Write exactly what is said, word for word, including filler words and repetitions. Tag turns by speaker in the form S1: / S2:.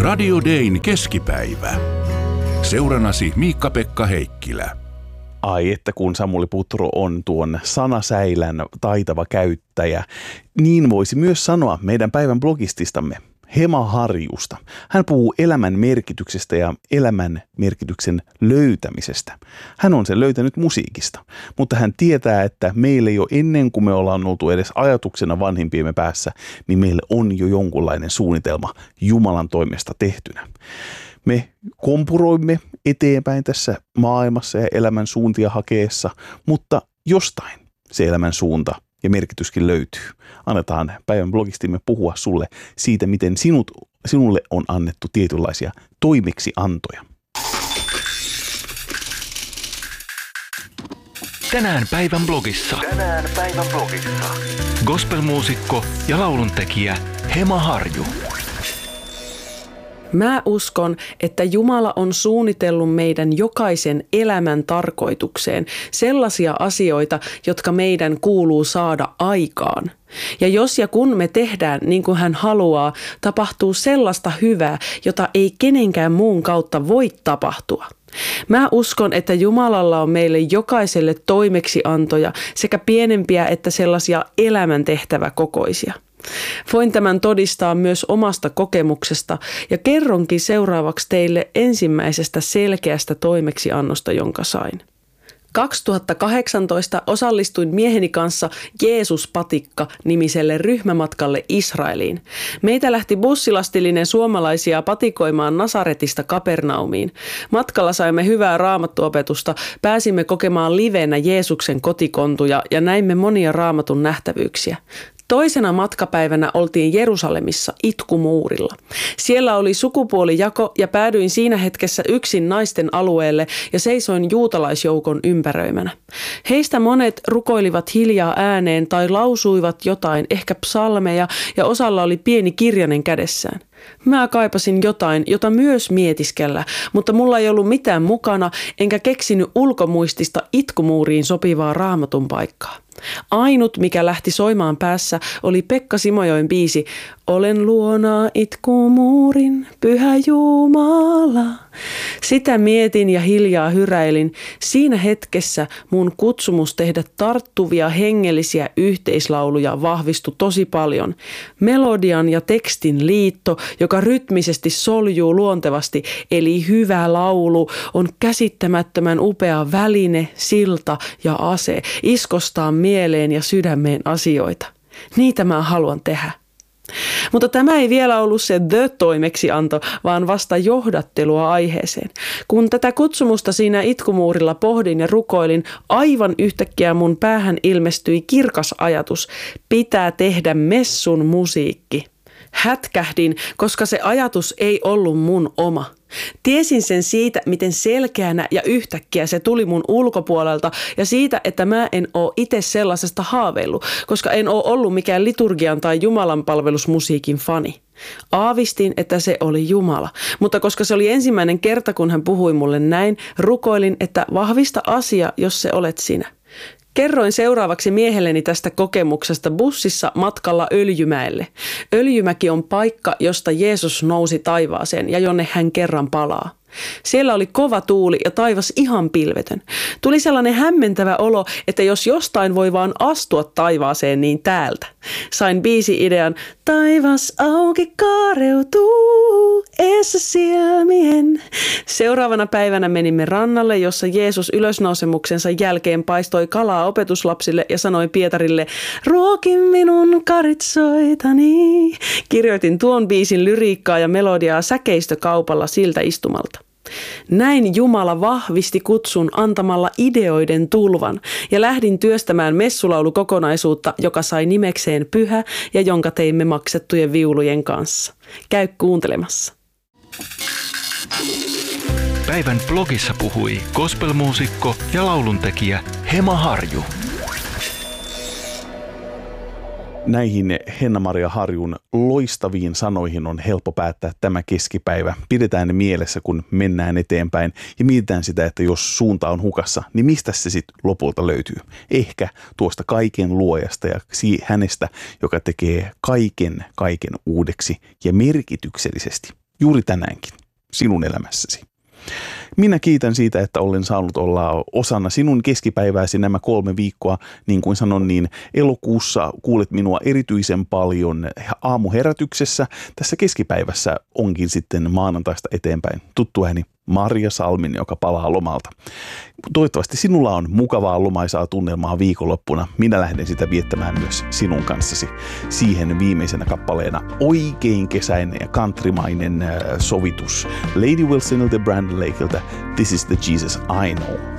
S1: Radio Dayn keskipäivä. Seuranasi Miikka-Pekka Heikkilä.
S2: Ai että kun Samuli Putro on tuon sanasäilän taitava käyttäjä, niin voisi myös sanoa meidän päivän blogististamme Hema Harjusta. Hän puhuu elämän merkityksestä ja elämän merkityksen löytämisestä. Hän on sen löytänyt musiikista, mutta hän tietää, että meille jo ennen kuin me ollaan oltu edes ajatuksena vanhimpiemme päässä, niin meillä on jo jonkunlainen suunnitelma Jumalan toimesta tehtynä. Me kompuroimme eteenpäin tässä maailmassa ja elämän suuntia hakeessa, mutta jostain se elämän suunta ja merkityskin löytyy. Annetaan päivän blogistimme puhua sulle siitä, miten sinut, sinulle on annettu tietynlaisia toimeksiantoja.
S3: Tänään päivän blogissa. Tänään päivän blogissa. Gospelmuusikko ja lauluntekijä Hema Harju.
S4: Mä uskon, että Jumala on suunnitellut meidän jokaisen elämän tarkoitukseen sellaisia asioita, jotka meidän kuuluu saada aikaan. Ja jos ja kun me tehdään niin kuin hän haluaa, tapahtuu sellaista hyvää, jota ei kenenkään muun kautta voi tapahtua. Mä uskon, että Jumalalla on meille jokaiselle toimeksiantoja sekä pienempiä että sellaisia elämäntehtäväkokoisia. Voin tämän todistaa myös omasta kokemuksesta ja kerronkin seuraavaksi teille ensimmäisestä selkeästä toimeksiannosta, jonka sain. kaksituhattakahdeksantoista osallistuin mieheni kanssa Jeesus-patikka-nimiselle ryhmämatkalle Israeliin. Meitä lähti bussilastillinen suomalaisia patikoimaan Nasaretista Kapernaumiin. Matkalla saimme hyvää raamattuopetusta, pääsimme kokemaan livenä Jeesuksen kotikontuja ja näimme monia raamatun nähtävyyksiä. Toisena matkapäivänä oltiin Jerusalemissa Itkumuurilla. Siellä oli sukupuolijako ja päädyin siinä hetkessä yksin naisten alueelle ja seisoin juutalaisjoukon ympäröimänä. Heistä monet rukoilivat hiljaa ääneen tai lausuivat jotain, ehkä psalmeja, ja osalla oli pieni kirjanen kädessään. Mä kaipasin jotain, jota myös mietiskellä, mutta mulla ei ollut mitään mukana, enkä keksinyt ulkomuistista Itkumuuriin sopivaa raamatun paikkaa. Ainut, mikä lähti soimaan päässä, oli Pekka Simojoen biisi Olen luona itkumuurin, pyhä Jumala. Sitä mietin ja hiljaa hyräilin. Siinä hetkessä mun kutsumus tehdä tarttuvia hengellisiä yhteislauluja vahvistui tosi paljon. Melodian ja tekstin liitto, joka rytmisesti soljuu luontevasti, eli hyvä laulu, on käsittämättömän upea väline, silta ja ase, iskostaa mieleen ja sydämeen asioita. Niitä mä haluan tehdä. Mutta tämä ei vielä ollut se the-toimeksianto, vaan vasta johdattelua aiheeseen. Kun tätä kutsumusta siinä Itkumuurilla pohdin ja rukoilin, aivan yhtäkkiä mun päähän ilmestyi kirkas ajatus, pitää tehdä messun musiikki. Hätkähdin, koska se ajatus ei ollut mun oma. Tiesin sen siitä, miten selkeänä ja yhtäkkiä se tuli mun ulkopuolelta ja siitä, että mä en oo itse sellaisesta haaveillut, koska en oo ollut mikään liturgian tai jumalanpalvelusmusiikin fani. Aavistin, että se oli Jumala, mutta koska se oli ensimmäinen kerta, kun hän puhui mulle näin, rukoilin, että vahvista asia, jos se olet sinä. Kerroin seuraavaksi miehelleni tästä kokemuksesta bussissa matkalla Öljymäelle. Öljymäki on paikka, josta Jeesus nousi taivaaseen ja jonne hän kerran palaa. Siellä oli kova tuuli ja taivas ihan pilvetön. Tuli sellainen hämmentävä olo, että jos jostain voi vaan astua taivaaseen, niin täältä. Sain biisi-idean, taivas auki kaareutuu, eessä silmien. Seuraavana päivänä menimme rannalle, jossa Jeesus ylösnousemuksensa jälkeen paistoi kalaa opetuslapsille ja sanoi Pietarille, ruoki minun karitsoitani. Kirjoitin tuon biisin lyriikkaa ja melodiaa säkeistökaupalla siltä istumalta. Näin Jumala vahvisti kutsun antamalla ideoiden tulvan ja lähdin työstämään messulaulukokonaisuutta, joka sai nimekseen Pyhä ja jonka teimme maksettujen viulujen kanssa. Käy kuuntelemassa.
S3: Päivän blogissa puhui gospelmuusikko ja lauluntekijä Hema Harju.
S2: Näihin Henna-Maria Harjun loistaviin sanoihin on helppo päättää tämä keskipäivä. Pidetään ne mielessä, kun mennään eteenpäin ja mietitään sitä, että jos suunta on hukassa, niin mistä se sitten lopulta löytyy? Ehkä tuosta kaiken luojasta ja hänestä, joka tekee kaiken kaiken uudeksi ja merkityksellisesti. juuri tänäänkin sinun elämässäsi. Minä kiitän siitä, että olen saanut olla osana sinun keskipäivääsi nämä kolme viikkoa. Niin kuin sanon, niin elokuussa kuulet minua erityisen paljon aamuherätyksessä. Tässä keskipäivässä onkin sitten maanantaista eteenpäin tuttu ääni Marja Salminen, joka palaa lomalta. Toivottavasti sinulla on mukavaa lomaisaa tunnelmaa viikonloppuna. Minä lähden sitä viettämään myös sinun kanssasi. Siihen viimeisenä kappaleena oikein kesäinen ja countrymainen sovitus Lady Wilsonilta ja Brandon Lakelta This is the Jesus I Know.